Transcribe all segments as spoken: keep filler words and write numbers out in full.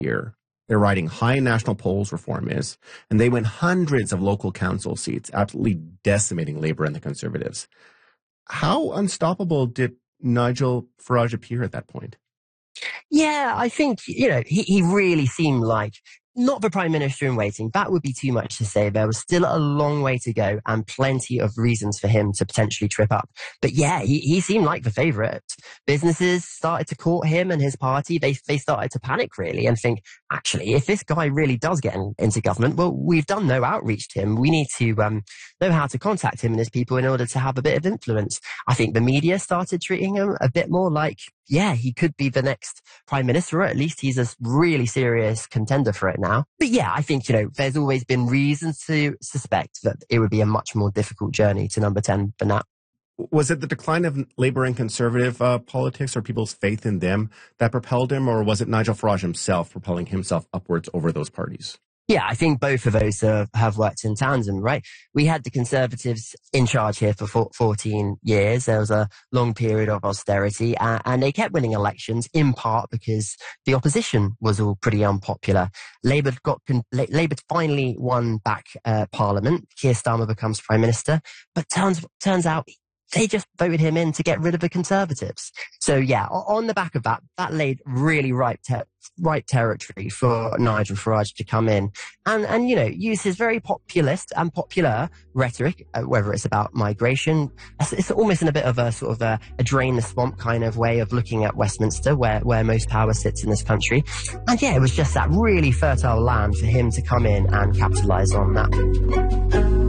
year. They're riding high in national polls, Reform is, and they win hundreds of local council seats, absolutely decimating Labour and the Conservatives. How unstoppable did Nigel Farage appear at that point? Yeah, I think, you know, he, he really seemed like not the Prime Minister in waiting. That would be too much to say. There was still a long way to go and plenty of reasons for him to potentially trip up. But yeah, he, he seemed like the favourite. Businesses started to court him and his party. They they started to panic, really, and think, actually, if this guy really does get in, into government, well, we've done no outreach to him. We need to um, know how to contact him and his people in order to have a bit of influence. I think the media started treating him a bit more like, yeah, he could be the next Prime Minister, or at least he's a really serious contender for it now. But yeah, I think, you know, there's always been reasons to suspect that it would be a much more difficult journey to number ten than that. Was it the decline of Labour and Conservative uh, politics or people's faith in them that propelled him, or was it Nigel Farage himself propelling himself upwards over those parties? Yeah, I think both of those uh, have worked in tandem, right? We had the Conservatives in charge here for fourteen years. There was a long period of austerity, uh, and they kept winning elections in part because the opposition was all pretty unpopular. Labour got con- Labour finally won back uh, Parliament. Keir Starmer becomes Prime Minister, but turns turns out they just voted him in to get rid of the Conservatives. So yeah, on the back of that, that laid really ripe, te- ripe territory for Nigel Farage to come in and, and, you know, use his very populist and popular rhetoric, uh, whether it's about migration. It's, it's almost in a bit of a sort of a, a drain the swamp kind of way of looking at Westminster, where, where most power sits in this country. And yeah, it was just that really fertile land for him to come in and capitalise on that.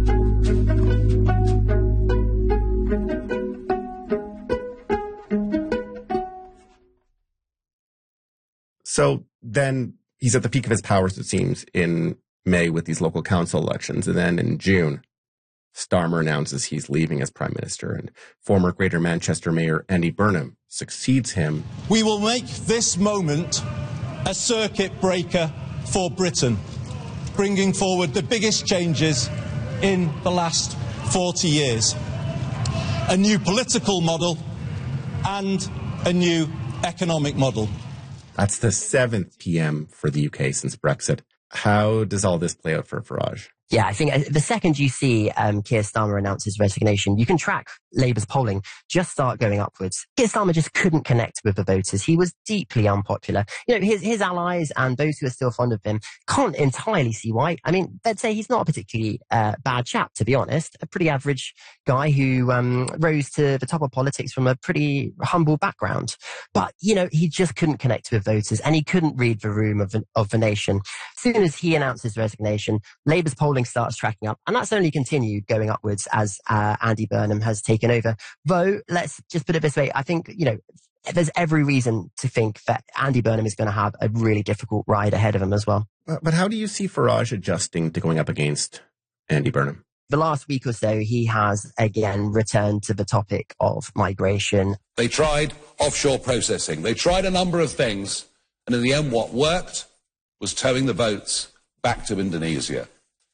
So then he's at the peak of his powers, it seems, in May with these local council elections. And then in June, Starmer announces he's leaving as Prime Minister, and former Greater Manchester Mayor Andy Burnham succeeds him. We will make this moment a circuit breaker for Britain, bringing forward the biggest changes in the last forty years. A new political model and a new economic model. That's the seventh P M for the U K since Brexit. How does all this play out for Farage? Yeah, I think the second you see um, Keir Starmer announce his resignation, you can track Labour's polling just start going upwards. Keir Starmer just couldn't connect with the voters. He was deeply unpopular. You know, his, his allies and those who are still fond of him can't entirely see why. I mean, they'd say he's not a particularly uh, bad chap, to be honest. A pretty average guy who um, rose to the top of politics from a pretty humble background. But, you know, he just couldn't connect with voters and he couldn't read the room of, of the nation. As soon as he announced his resignation, Labour's polling starts tracking up, and that's only continued going upwards as uh, Andy Burnham has taken over. Though, let's just put it this way, I think, you know, there's every reason to think that Andy Burnham is going to have a really difficult ride ahead of him as well. But how do you see Farage adjusting to going up against Andy Burnham? The last week or so, he has again returned to the topic of migration. They tried offshore processing. They tried a number of things, and in the end what worked was towing the boats back to Indonesia.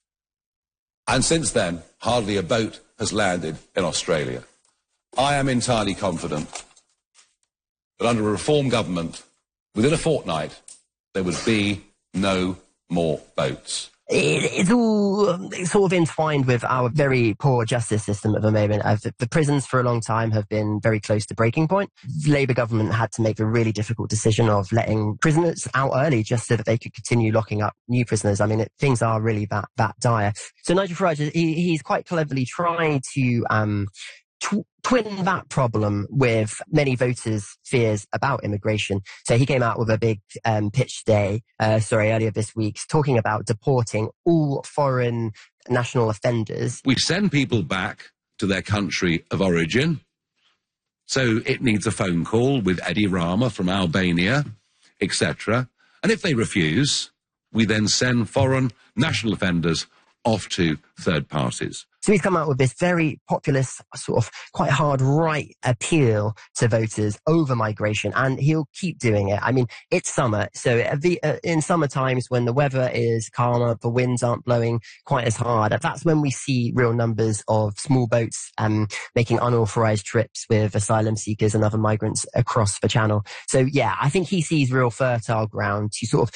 And since then, hardly a boat has landed in Australia. I am entirely confident that under a reform government, within a fortnight, there would be no more boats. It, it's all um, sort of entwined with our very poor justice system at the moment. Uh, the, the prisons for a long time have been very close to breaking point. The Labour government had to make a really difficult decision of letting prisoners out early just so that they could continue locking up new prisoners. I mean, it, things are really that, that dire. So Nigel Farage, he, he's quite cleverly trying to um, tw- twin that problem with many voters' fears about immigration. So he came out with a big um, pitch today, uh, sorry, earlier this week, talking about deporting all foreign national offenders. We send people back to their country of origin. So it needs a phone call with Edi Rama from Albania, et cetera. And if they refuse, we then send foreign national offenders off to third parties. So he's come out with this very populist, sort of quite hard right appeal to voters over migration, and he'll keep doing it. I mean, it's summer, so the, uh, in summer times when the weather is calmer, the winds aren't blowing quite as hard, that's when we see real numbers of small boats um, making unauthorized trips with asylum seekers and other migrants across the channel. So yeah, I think he sees real fertile ground to sort of